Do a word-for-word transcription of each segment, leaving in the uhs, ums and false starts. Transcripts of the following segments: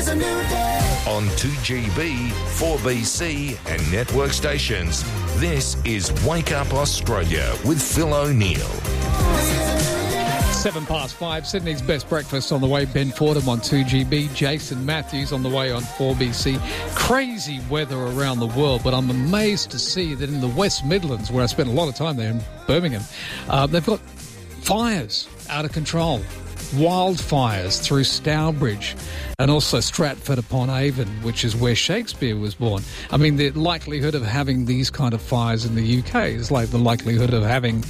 a new day. On two G B, four B C and network stations, this is Wake Up Australia with Phil O'Neill. Seven past five, Sydney's best breakfast on the way. Ben Fordham on two G B, Jason Matthews on the way on four B C. Crazy weather around the world, but I'm amazed to see that in the West Midlands, where I spent a lot of time there in Birmingham, uh, they've got fires out of control. Wildfires through Stourbridge and also Stratford upon Avon, which is where Shakespeare was born. I mean, the likelihood of having these kind of fires in the U K is like the likelihood of having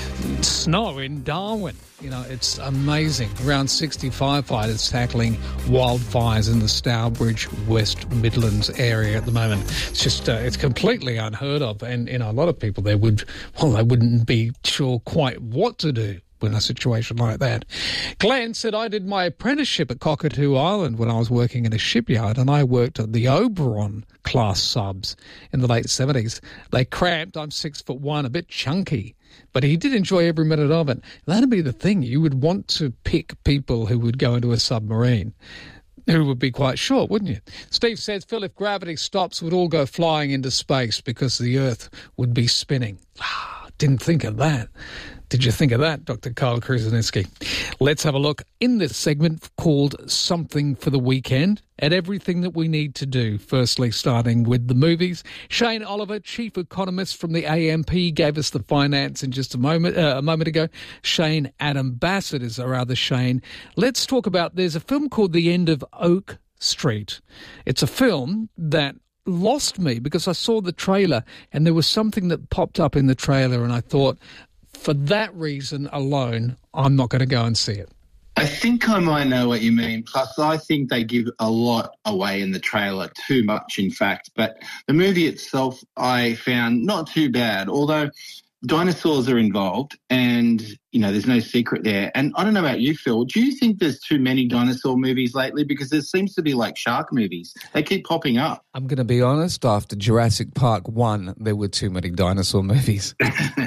snow in Darwin. You know, it's amazing. Around sixty firefighters tackling wildfires in the Stourbridge, West Midlands area at the moment. It's just, uh, it's completely unheard of. And, you know, a lot of people there would, well, they wouldn't be sure quite what to do in a situation like that. Glenn said, I did my apprenticeship at Cockatoo Island when I was working in a shipyard, and I worked at the Oberon class subs in the late seventies. They cramped. I'm six foot one, a bit chunky, but he did enjoy every minute of it. That'd be the thing. You would want to pick people who would go into a submarine who would be quite short, wouldn't you? Steve says, Phil, if gravity stops, we'd all go flying into space because the Earth would be spinning. Ah, didn't think of that. Did you think of that, Doctor Carl Kruseniski? Let's have a look in this segment called Something for the Weekend at everything that we need to do. Firstly, starting with the movies. Shane Oliver, chief economist from the A M P, gave us the finance in just a moment uh, a moment ago. Shane Adam Bassett is our other Shane. Let's talk about, there's a film called The End of Oak Street. It's a film that lost me because I saw the trailer and there was something that popped up in the trailer and I thought, for that reason alone, I'm not going to go and see it. I think I might know what you mean. Plus, I think they give a lot away in the trailer, too much, in fact. But the movie itself, I found not too bad, although dinosaurs are involved and, you know, there's no secret there. And I don't know about you, Phil. Do you think there's too many dinosaur movies lately? Because there seems to be like shark movies. They keep popping up. I'm going to be honest, after Jurassic Park one, there were too many dinosaur movies.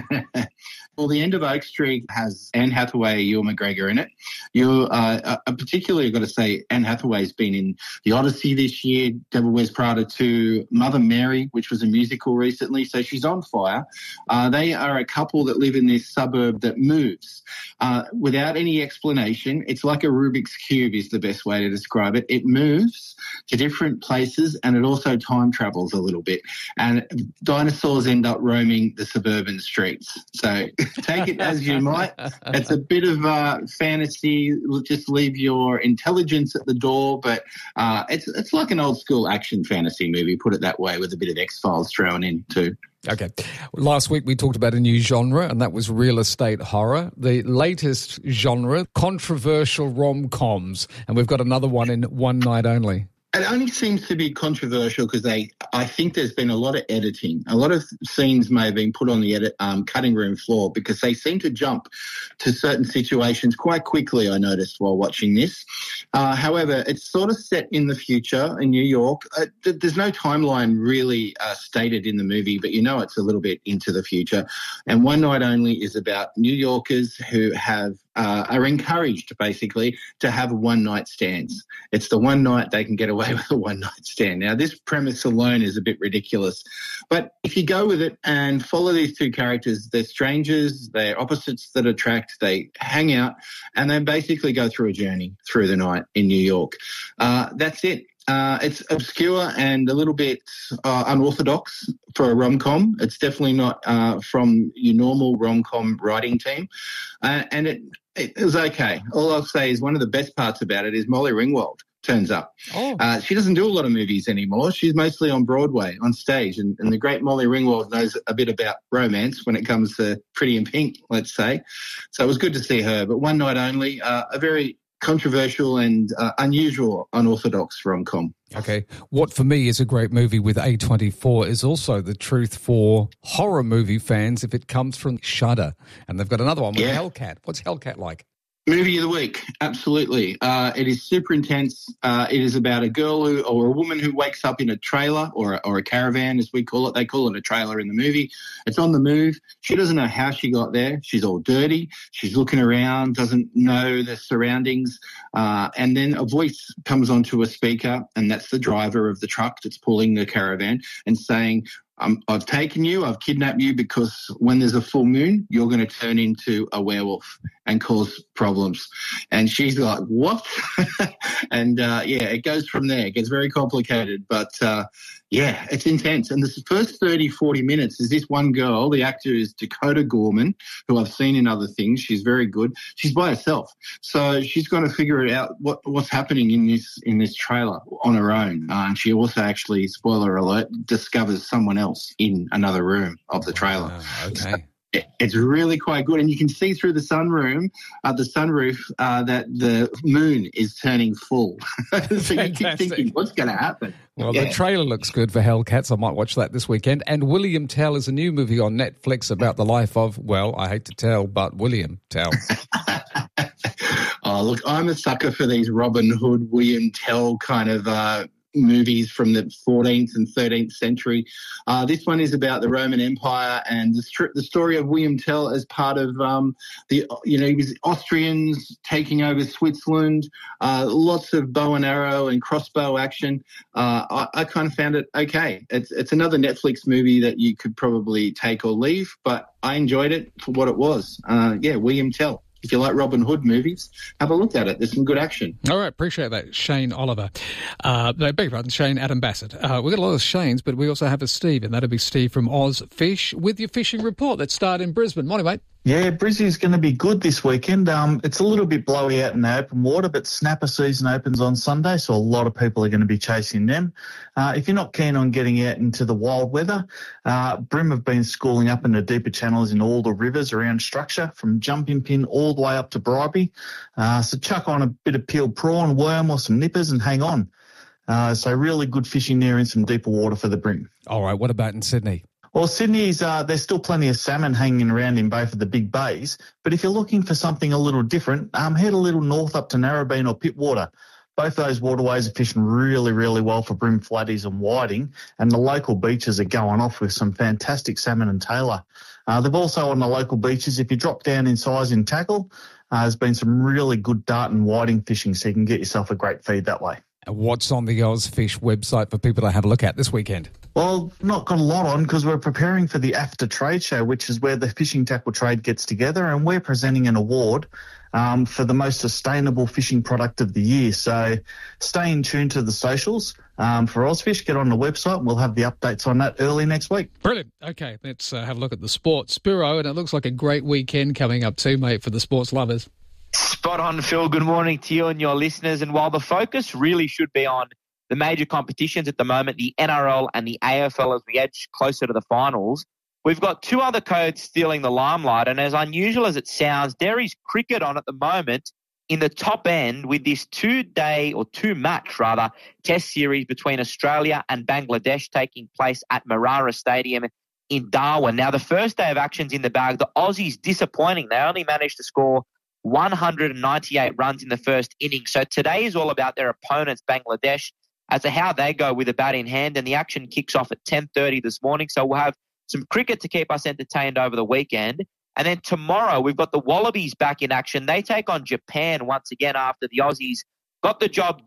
Well, The End of Oak Street has Anne Hathaway, Ewan McGregor in it. You, uh, uh, particularly, I've got to say, Anne Hathaway's been in The Odyssey this year, Devil Wears Prada two, Mother Mary, which was a musical recently, so she's on fire. Uh, they are a couple that live in this suburb that moves uh, without any explanation. It's like a Rubik's Cube is the best way to describe it. It moves to different places and it also time travels a little bit. And dinosaurs end up roaming the suburban streets. So take it as you might. It's a bit of uh, fantasy. Just leave your intelligence at the door, but uh, it's it's like an old school action fantasy movie, put it that way, with a bit of X-Files thrown in too. Okay. Last week we talked about a new genre, and that was real estate horror. The latest genre, controversial rom-coms, and we've got another one in One Night Only. It only seems to be controversial because they, I think there's been a lot of editing. A lot of scenes may have been put on the edit, um, cutting room floor because they seem to jump to certain situations quite quickly, I noticed while watching this. Uh, however, it's sort of set in the future in New York. Uh, th- there's no timeline really uh, stated in the movie, but you know it's a little bit into the future. And One Night Only is about New Yorkers who have Uh, are encouraged, basically, to have one-night stands. It's the one night they can get away with a one-night stand. Now, this premise alone is a bit ridiculous. But if you go with it and follow these two characters, they're strangers, they're opposites that attract, they hang out, and they basically go through a journey through the night in New York. Uh, that's it. Uh, it's obscure and a little bit uh, unorthodox for a rom-com. It's definitely not uh, from your normal rom-com writing team. Uh, and it, it was okay. All I'll say is one of the best parts about it is Molly Ringwald turns up. Oh. Uh, she doesn't do a lot of movies anymore. She's mostly on Broadway, on stage. And, and the great Molly Ringwald knows a bit about romance when it comes to Pretty in Pink, let's say. So it was good to see her. But One Night Only, uh, a very controversial and uh, unusual, unorthodox rom-com. Okay. What for me is a great movie with A twenty-four is also the truth for horror movie fans if it comes from Shudder. And they've got another one with yeah. Hellcat. What's Hellcat like? Movie of the week, absolutely. Uh, it is super intense. Uh, it is about a girl who, or a woman who wakes up in a trailer or a, or a caravan, as we call it. They call it a trailer in the movie. It's on the move. She doesn't know how she got there. She's all dirty. She's looking around, doesn't know the surroundings. Uh, and then a voice comes onto a speaker, and that's the driver of the truck that's pulling the caravan, and saying, Um, I've taken you, I've kidnapped you because when there's a full moon, you're going to turn into a werewolf and cause problems. And she's like, what? and, uh, yeah, it goes from there. It gets very complicated. But, uh, yeah, it's intense. And the first thirty, forty minutes is this one girl. The actor is Dakota Gorman, who I've seen in other things. She's very good. She's by herself. So she's going to figure it out what, what's happening in this in this trailer on her own. Uh, and she also actually, spoiler alert, discovers someone else in another room of the trailer. Wow, okay. It's really quite good, and you can see through the sunroom, uh, the sunroof, uh, that the moon is turning full. So you keep thinking, what's going to happen? Well, yeah. The trailer looks good for Hellcats. I might watch that this weekend. And William Tell is a new movie on Netflix about the life of, well, I hate to tell, but William Tell. Oh, look, I'm a sucker for these Robin Hood, William Tell kind of uh movies from the fourteenth and thirteenth century. Uh, this one is about the Roman Empire and the, st- the story of William Tell as part of um, the, you know, he was Austrians taking over Switzerland, uh, lots of bow and arrow and crossbow action. Uh, I, I kind of found it okay. It's, it's another Netflix movie that you could probably take or leave, but I enjoyed it for what it was. Uh, yeah, William Tell. If you like Robin Hood movies, have a look at it. There's some good action. All right, appreciate that, Shane Oliver. Uh, no, beg your pardon, Shane Adam Bassett. Uh, we've got a lot of Shanes, but we also have a Steve, and that'll be Steve from Oz Fish with your fishing report that started in Brisbane. Morning, mate. Yeah, Brisbane's going to be good this weekend. Um, it's a little bit blowy out in the open water, but snapper season opens on Sunday, so a lot of people are going to be chasing them. Uh, if you're not keen on getting out into the wild weather, uh, Brim have been schooling up in the deeper channels in all the rivers around Structure, from Jumping Pin all the way up to Bribey. Uh, so chuck on a bit of peeled prawn, worm or some nippers and hang on. Uh, so really good fishing there in some deeper water for the Brim. All right, what about in Sydney? Well, Sydney's, uh, there's still plenty of salmon hanging around in both of the big bays, but if you're looking for something a little different, um, head a little north up to Narrabeen or Pittwater. Both those waterways are fishing really, really well for brim flatties and whiting, and the local beaches are going off with some fantastic salmon and tailor. Uh, they've also on the local beaches, if you drop down in size in tackle, uh, there's been some really good dart and whiting fishing, so you can get yourself a great feed that way. What's on the Ozfish website for people to have a look at this weekend? Well, not got a lot on because we're preparing for the A F T A trade show, which is where the fishing tackle trade gets together, and we're presenting an award um, for the most sustainable fishing product of the year. So stay in tune to the socials um, for Ozfish. Get on the website and we'll have the updates on that early next week. Brilliant. Okay, let's uh, have a look at the sports. Spiro, and it looks like a great weekend coming up too, mate, for the sports lovers. Spot on, Phil. Good morning to you and your listeners. And while the focus really should be on the major competitions at the moment, the N R L and the A F L, as we edge closer to the finals, we've got two other codes stealing the limelight. And as unusual as it sounds, there is cricket on at the moment in the top end with this two-day or two-match, rather, test series between Australia and Bangladesh taking place at Marara Stadium in Darwin. Now, the first day of action's in the bag. The Aussies disappointing. They only managed to score one hundred ninety-eight runs in the first inning. So today is all about their opponents, Bangladesh, as to how they go with a bat in hand. And the action kicks off at ten thirty this morning. So we'll have some cricket to keep us entertained over the weekend. And then tomorrow we've got the Wallabies back in action. They take on Japan once again after the Aussies got the job